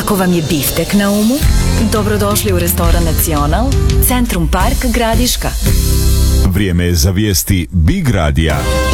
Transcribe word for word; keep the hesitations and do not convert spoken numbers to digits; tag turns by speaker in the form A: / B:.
A: Ako vam je biftek na umu, dobrodošli u restoran Nacional, Centrum Park Gradiška.
B: Vrijeme je za vijesti Big Radija.